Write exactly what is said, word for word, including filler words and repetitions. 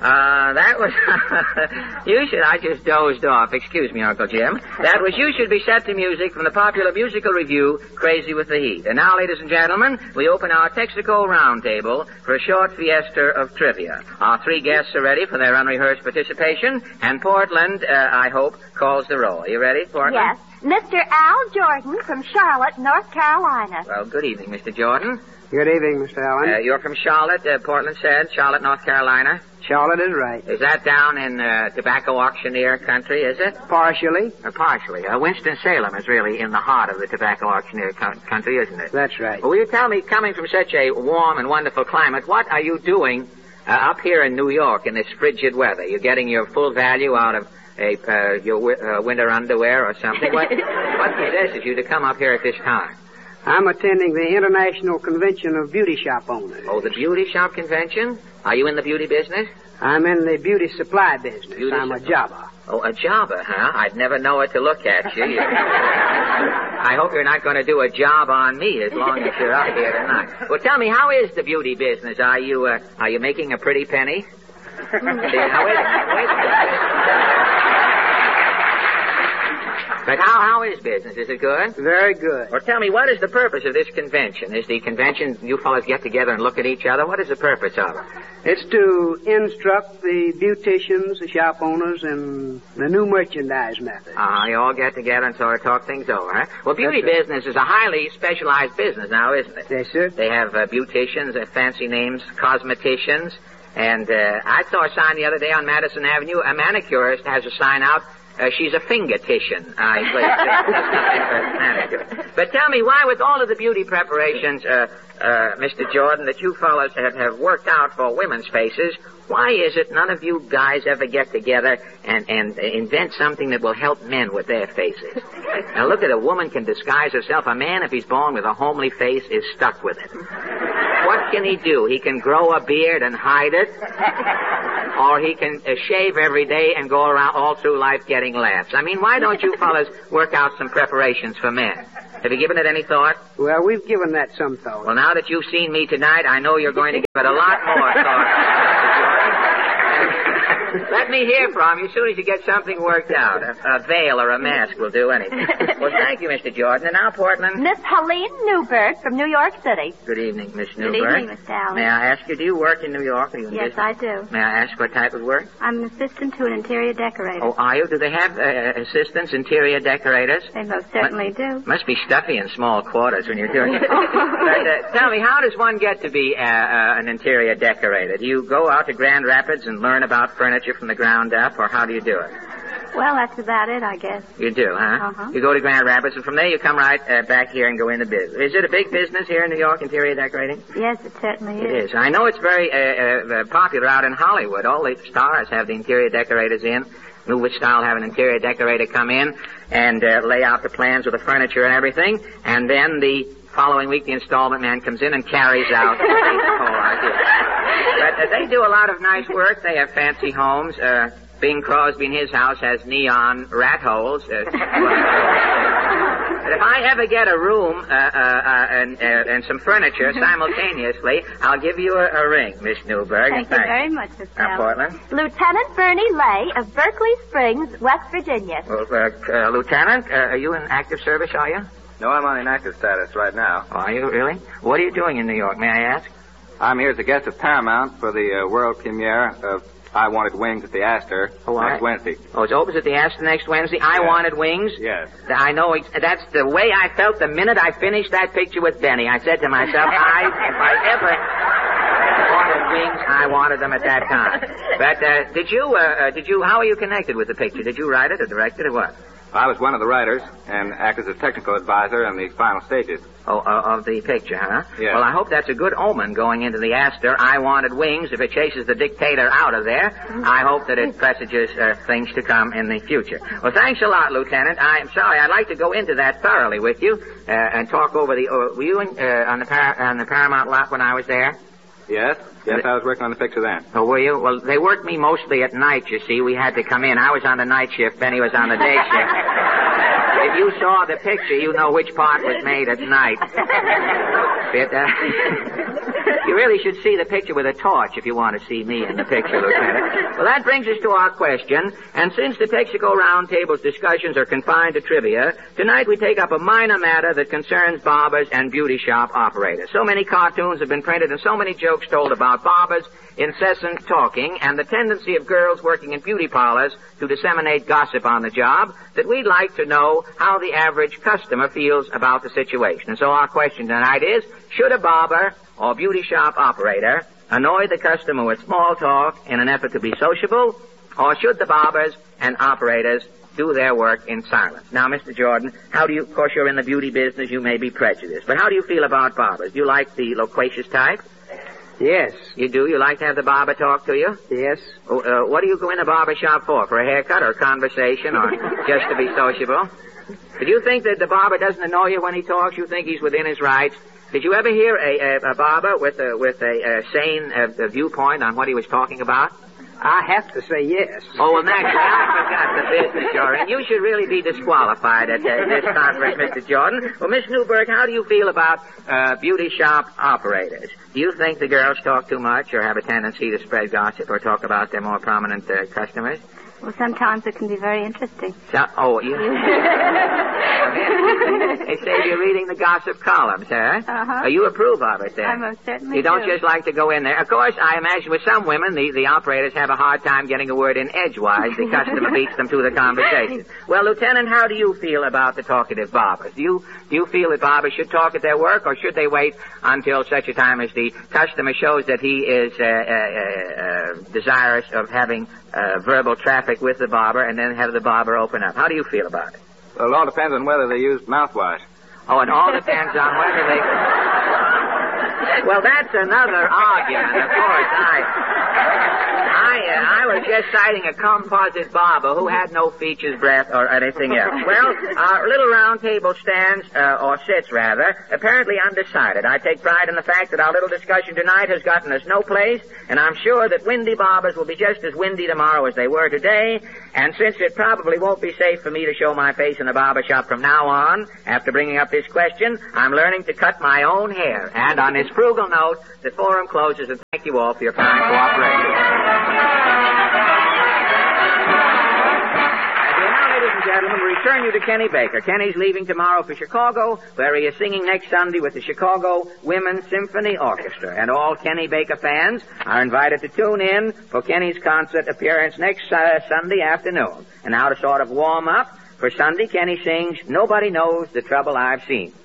Uh, that was... you should... I just dozed off. Excuse me, Uncle Jim. That was You Should Be Set to Music from the popular musical review, Crazy with the Heat. And now, ladies and gentlemen, we open our Texaco Roundtable for a short fiesta of trivia. Our three guests are ready for their unrehearsed participation, and Portland, uh, I hope, calls the roll. Are you ready, Portland? Yes. Mister Al Jordan from Charlotte, North Carolina. Well, good evening, Mister Jordan. Good evening, Mister Allen. Uh, you're from Charlotte, uh, Portland said. Charlotte, North Carolina. Charlotte is right. Is that down in uh, tobacco auctioneer country, is it? Partially. Uh, partially. Uh, Winston-Salem is really in the heart of the tobacco auctioneer co- country, isn't it? That's right. Well, will you tell me, coming from such a warm and wonderful climate, what are you doing uh, up here in New York in this frigid weather? You're getting your full value out of a, uh, your wi- uh, winter underwear or something? What, what possesses you to come up here at this time? I'm attending the International Convention of Beauty Shop Owners. Oh, the beauty shop convention? Are you in the beauty business? I'm in the beauty supply business. Beauty I'm a supply. jobber. Oh, a jobber, huh? I'd never know it to look at you. I hope you're not going to do a job on me as long as you're up here tonight. Well, tell me, how is the beauty business? Are you, uh, are you making a pretty penny? See, now, wait a minute, wait a minute. But how, how is business? Is it good? Very good. Well, tell me, what is the purpose of this convention? Is the convention you fellas get together and look at each other? What is the purpose of it? It's to instruct the beauticians, the shop owners, in the new merchandise methods. Ah, you all get together and sort of talk things over, huh? Well, beauty That's right. business is a highly specialized business now, isn't it? Yes, sir. They have uh, beauticians, uh, fancy names, cosmeticians, and uh, I saw a sign the other day on Madison Avenue. A manicurist has a sign out. Uh, she's a fingertician. I manicure. But tell me, why, with all of the beauty preparations, uh, uh, Mister Jordan, that you fellas have, have worked out for women's faces, why is it none of you guys ever get together and, and invent something that will help men with their faces? Now, look at a woman can disguise herself. A man, if he's born with a homely face, is stuck with it. What can he do? He can grow a beard and hide it, or he can uh, shave every day and go around all through life getting laughs. I mean, why don't you fellas work out some preparations for men? Have you given it any thought? Well, we've given that some thought. Well, now that you've seen me tonight, I know you're going to give it a lot more thought. Let me hear from you as soon as you get something worked out. A, a veil or a mask will do anything. Well, thank you, Mister Jordan. And now, Portland. Miss Helene Newberg from New York City. Good evening, Miss Good Newberg. evening, Mister Allen. May I ask you, do you work in New York? Are you in Yes, business? I do. May I ask what type of work? I'm an assistant to an interior decorator. Oh, are you? Do they have uh, assistants, interior decorators? They most certainly do. Must be stuffy in small quarters when you're doing it. But, uh, tell me, how does one get to be uh, uh, an interior decorator? Do you go out to Grand Rapids and learn about furniture from the ground up, or how do you do it? Well, that's about it, I guess. You do, huh? Uh-huh. You go to Grand Rapids, and from there you come right uh, back here and go into business. Is it a big business here in New York, interior decorating? Yes, it certainly It is. is. I know it's very uh, uh, popular out in Hollywood. All the stars have the interior decorators in. Movie style have an interior decorator come in and uh, lay out the plans with the furniture and everything, and then the following week the installment man comes in and carries out the whole idea. But uh, they do a lot of nice work. They have fancy homes. Uh, Bing Crosby in his house has neon rat holes. Uh, But if I ever get a room uh, uh, uh, and, uh, and some furniture simultaneously, I'll give you a, a ring, Miss Newberg. Thank you very much, Mister Now, Allen. Portland. Lieutenant Bernie Lay of Berkeley Springs, West Virginia. Well, uh, uh, Lieutenant, uh, are you in active service, are you? No, I'm on inactive status right now. Oh, are you, really? What are you doing in New York, may I ask? I'm here as a guest of Paramount for the uh, world premiere of I Wanted Wings at the Astor Oh, next I- Wednesday. Oh, it's opens at the Astor next Wednesday. I Yes. Wanted Wings. Yes. I know. Ex- that's the way I felt the minute I finished that picture with Benny. I said to myself, I, if I ever wanted wings, I wanted them at that time. But uh, did you? Uh, uh, did you? How are you connected with the picture? Did you write it or direct it or what? I was one of the writers and acted as a technical advisor in the final stages. Oh, uh, of the picture, huh? Yes. Well, I hope that's a good omen going into the Astor. I Wanted Wings. If it chases the dictator out of there, I hope that it presages uh, things to come in the future. Well, thanks a lot, Lieutenant. I'm sorry. I'd like to go into that thoroughly with you uh, and talk over the. Uh, were you in, uh, on the Par- on the Paramount lot when I was there? Yes? Yes, I was working on the picture then. Oh, were you? Well, they worked me mostly at night, you see. We had to come in. I was on the night shift. Benny was on the day shift. If you saw the picture, you know which part was made at night. But, uh, You really should see the picture with a torch if you want to see me in the picture, Lieutenant. Well, that brings us to our question. And since the Texaco Roundtable's discussions are confined to trivia, tonight we take up a minor matter that concerns barbers and beauty shop operators. So many cartoons have been printed and so many jokes told about barbers, incessant talking, and the tendency of girls working in beauty parlors to disseminate gossip on the job that we'd like to know how the average customer feels about the situation. And so our question tonight is, should a barber or beauty shop operator annoy the customer with small talk in an effort to be sociable, or should the barbers and operators do their work in silence? Now, Mister Jordan, how do you, of course you're in the beauty business, you may be prejudiced, but how do you feel about barbers? Do you like the loquacious type? Yes. You do? You like to have the barber talk to you? Yes. Oh, uh, what do you go in a barber shop for? For a haircut or a conversation or just to be sociable? Do you think that the barber doesn't annoy you when he talks? You think he's within his rights? Did you ever hear a, a, a barber with a, with a, a sane uh, viewpoint on what he was talking about? I have to say yes. Oh, well, naturally, I forgot the business you're in. You should really be disqualified at uh, this conference, Mister Jordan. Well, Miss Newberg, how do you feel about uh, beauty shop operators? Do you think the girls talk too much or have a tendency to spread gossip or talk about their more prominent uh, customers? Well, sometimes it can be very interesting. So, oh, you... They say you're reading the gossip columns, huh? Uh-huh. Oh, you approve of it, then? I most certainly You don't do. just like to go in there. Of course, I imagine with some women, the, the operators have a hard time getting a word in edgewise. The customer beats them to the conversation. Well, Lieutenant, how do you feel about the talkative barbers? Do you, do you feel that barbers should talk at their work, or should they wait until such a time as the customer shows that he is uh, uh, uh, desirous of having uh, verbal traffic with the barber, and then have the barber open up? How do you feel about it? Well, it all depends on whether they use mouthwash. Oh, it all depends on whether they... Well, that's another argument, of course. I... I, uh, I was just citing a composite barber who had no features, breath, or anything else. Well, our little round table stands, uh, or sits, rather, apparently undecided. I take pride in the fact that our little discussion tonight has gotten us no place, and I'm sure that windy barbers will be just as windy tomorrow as they were today. And since it probably won't be safe for me to show my face in a barber shop from now on, after bringing up this question, I'm learning to cut my own hair. And on this frugal note, the forum closes, and thank you all for your kind cooperation. Gentlemen, we return you to Kenny Baker. Kenny's leaving tomorrow for Chicago, where he is singing next Sunday with the Chicago Women's Symphony Orchestra. And all Kenny Baker fans are invited to tune in for Kenny's concert appearance next uh, Sunday afternoon. And now to sort of warm up, for Sunday, Kenny sings Nobody Knows the Trouble I've Seen.